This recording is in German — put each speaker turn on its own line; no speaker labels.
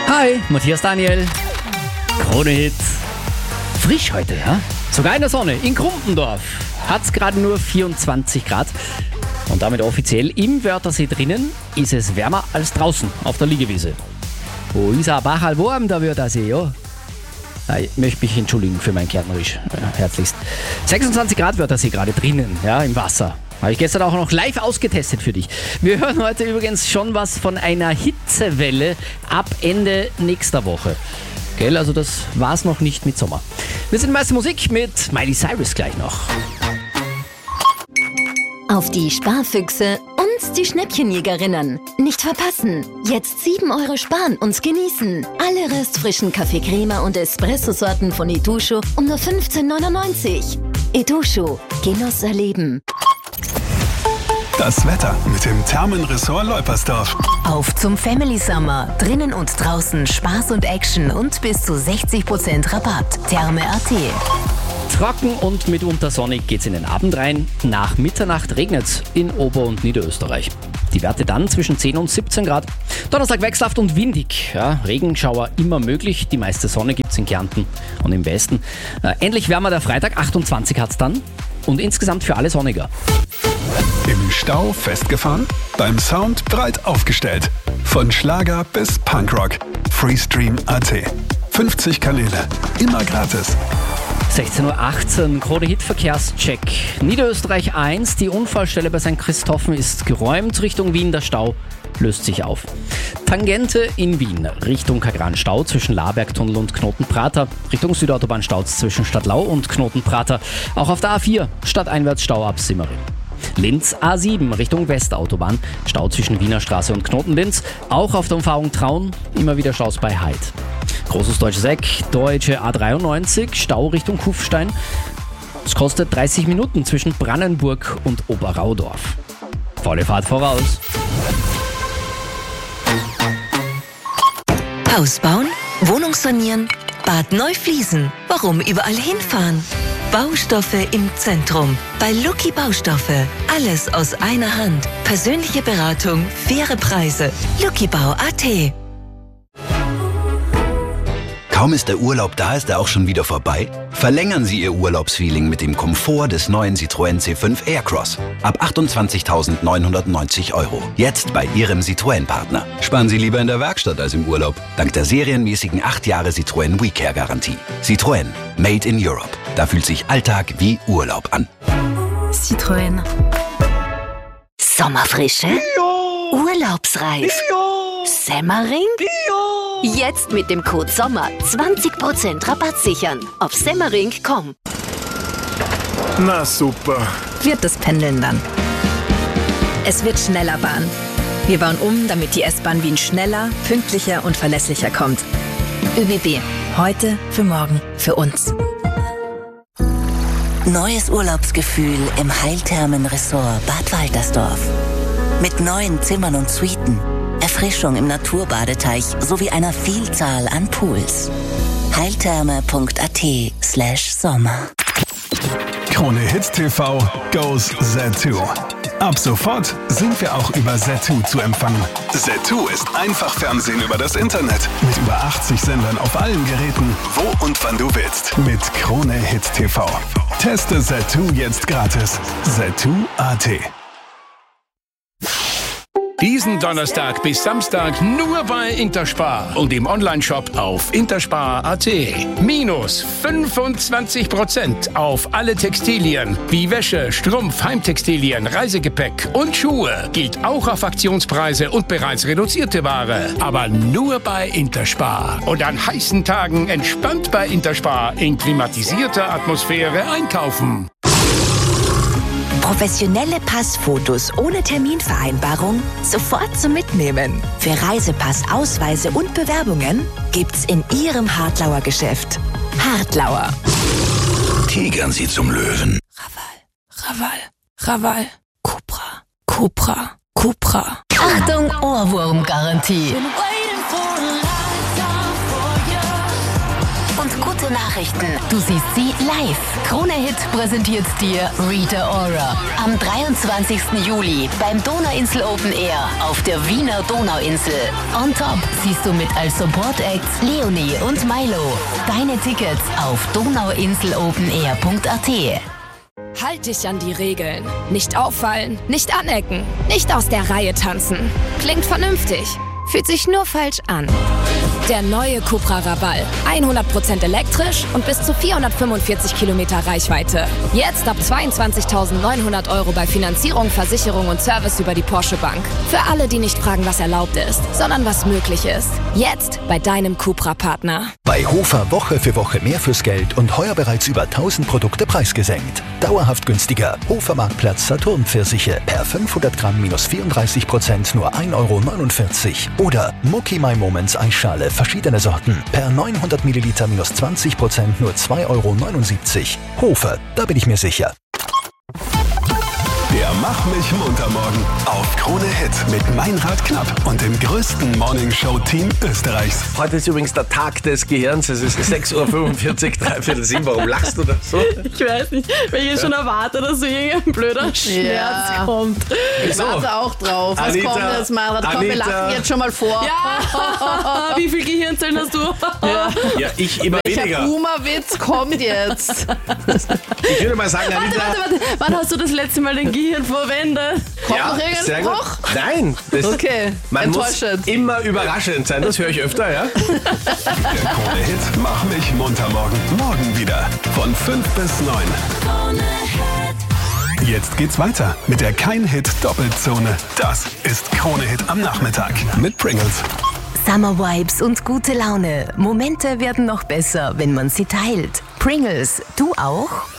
Hi, Matthias Daniel. Krone-Hit. Frisch heute, ja? Sogar in der Sonne. In Krumpendorf hat es gerade nur 24 Grad. Und damit offiziell im Wörthersee drinnen ist es wärmer als draußen auf der Liegewiese. Wo ist ein Bachal warm, der Wörthersee, ja? Ich möchte mich entschuldigen für mein Kärntnerisch. Herzlichst. 26 Grad Wörthersee gerade drinnen, ja, im Wasser. Habe ich gestern auch noch live ausgetestet für dich. Wir hören heute übrigens schon was von einer Hitzewelle ab Ende nächster Woche. Gell, also das war's noch nicht mit Sommer. Wir sind meiste Musik mit Miley Cyrus gleich noch.
Auf die Sparfüchse und die Schnäppchenjägerinnen. Nicht verpassen. Jetzt 7 € sparen und genießen. Alle restfrischen Kaffee Crema und Espresso-Sorten von Etoucho um nur 15,99 €. Etoucho. Genuss erleben.
Das Wetter mit dem Thermenressort Leupersdorf.
Auf zum Family Summer. Drinnen und draußen Spaß und Action und bis zu 60% Rabatt. Therme.at.
Trocken und mitunter sonnig geht's in den Abend rein. Nach Mitternacht regnet's in Ober- und Niederösterreich. Die Werte dann zwischen 10 und 17 Grad. Donnerstag wechselhaft und windig. Ja, Regenschauer immer möglich. Die meiste Sonne gibt's in Kärnten und im Westen. Endlich wärmer der Freitag. 28 hat's dann. Und insgesamt für alle sonniger.
Im Stau festgefahren? Beim Sound breit aufgestellt. Von Schlager bis Punkrock. Freestream.at. 50 Kanäle. Immer gratis.
16:18 Uhr, Krone-Hit-Verkehrscheck. Niederösterreich 1, die Unfallstelle bei St. Christophen ist geräumt. Richtung Wien, der Stau löst sich auf. Tangente in Wien, Richtung Kagran-Stau zwischen Labergtunnel und Knotenprater. Richtung Südautobahn-Stau zwischen Stadtlau und Knotenprater. Auch auf der A4, stadteinwärts Stau ab Simmering. Linz A7 Richtung Westautobahn, Stau zwischen Wiener Straße und Knotenlinz. Auch auf der Umfahrung Traun, immer wieder Staus bei Heid. Großes Deutsches Eck, Deutsche A93, Stau Richtung Kufstein. Es kostet 30 Minuten zwischen Brannenburg und Oberraudorf. Volle Fahrt voraus.
Haus bauen? Wohnung sanieren? Bad neu fließen? Warum überall hinfahren? Baustoffe im Zentrum. Bei Lucky Baustoffe. Alles aus einer Hand. Persönliche Beratung, faire Preise. luckybau.at.
Kaum ist der Urlaub da, ist er auch schon wieder vorbei? Verlängern Sie Ihr Urlaubsfeeling mit dem Komfort des neuen Citroën C5 Aircross. Ab 28.990 €. Jetzt bei Ihrem Citroën-Partner. Sparen Sie lieber in der Werkstatt als im Urlaub. Dank der serienmäßigen 8 Jahre Citroën WeCare-Garantie. Citroën. Made in Europe. Da fühlt sich Alltag wie Urlaub an.
Citroën.
Sommerfrische?
Ja.
Urlaubsreif?
Ja.
Semmering?
Ja.
Jetzt mit dem Code SOMMER 20% Rabatt sichern. Auf semmering.com.
Na super.
Wird das Pendeln dann. Es wird schneller Bahn. Wir bauen um, damit die S-Bahn Wien schneller, pünktlicher und verlässlicher kommt. ÖBB. Heute, für morgen, für uns.
Neues Urlaubsgefühl im Heilthermenressort Bad Waltersdorf. Mit neuen Zimmern und Suiten, Erfrischung im Naturbadeteich sowie einer Vielzahl an Pools. heiltherme.at/Sommer.
Krone Hit TV goes Z2. Ab sofort sind wir auch über Z2 zu empfangen. Z2 ist einfach Fernsehen über das Internet. Mit über 80 Sendern auf allen Geräten, wo und wann du willst. Mit Krone Hit TV. Teste Z2 jetzt gratis. Z2.at.
Diesen Donnerstag bis Samstag nur bei Interspar und im Onlineshop auf interspar.at. Minus 25% auf alle Textilien wie Wäsche, Strumpf, Heimtextilien, Reisegepäck und Schuhe. Gilt auch auf Aktionspreise und bereits reduzierte Ware. Aber nur bei Interspar. Und an heißen Tagen entspannt bei Interspar in klimatisierter Atmosphäre einkaufen.
Professionelle Passfotos ohne Terminvereinbarung sofort zum Mitnehmen. Für Reisepass, Ausweise und Bewerbungen gibt's in Ihrem Hartlauer Geschäft. Hartlauer.
Tigern Sie zum Löwen.
Raval. Cupra. Achtung, Ohrwurmgarantie. Und gute
gute Nachrichten. Du siehst sie live. Krone Hit präsentiert dir Rita Ora. Am 23. Juli beim Donauinsel Open Air auf der Wiener Donauinsel. On top siehst du mit als Support-Acts Leonie und Milo. Deine Tickets auf donauinselopenair.at.
Halt dich an die Regeln. Nicht auffallen, nicht anecken, nicht aus der Reihe tanzen. Klingt vernünftig, fühlt sich nur falsch an. Der neue Cupra Raval. 100% elektrisch und bis zu 445 Kilometer Reichweite. Jetzt ab 22.900 € bei Finanzierung, Versicherung und Service über die Porsche Bank. Für alle, die nicht fragen, was erlaubt ist, sondern was möglich ist. Jetzt bei deinem Cupra-Partner.
Bei Hofer Woche für Woche mehr fürs Geld und heuer bereits über 1000 Produkte preisgesenkt. Dauerhaft günstiger. Hofer Marktplatz Saturn-Pfirsiche per 500 Gramm minus 34% nur 1,49 € Oder Mucki My Moments Eisschale verschiedene Sorten per 900 Milliliter minus 20% nur 2,79 €. Hofer, da bin ich mir sicher.
Der Mach mich munter morgen auf Krone Hit mit Meinrad Knapp und dem größten Morningshow-Team Österreichs.
Heute ist übrigens der Tag des Gehirns. Es ist 6:45 Uhr, 6:45. Warum lachst du da so?
Ich weiß nicht, weil ich schon erwarte, dass so irgendein blöder Scherz kommt.
Ich warte auch drauf. Was kommt jetzt, Meinrad? Komm, wir lachen jetzt schon mal vor.
Ja, wie viel Gehirnzellen hast du?
Ja, ich immer weniger.
Welcher Boomer-Witz kommt jetzt?
Ich würde mal sagen, Anita...
Warte. Wann hast du das letzte Mal den Gehirn verwendet?
Kommt noch irgendein Spruch?
Nein.
Okay,
man muss immer überraschend sein. Das höre ich öfter, ja?
Der Krone Hit Mach mich munter morgen wieder von 5 bis 9. Jetzt geht's weiter mit der Kein-Hit-Doppelzone. Das ist Krone Hit am Nachmittag mit Pringles.
Summer Vibes und gute Laune. Momente werden noch besser, wenn man sie teilt. Pringles, du auch?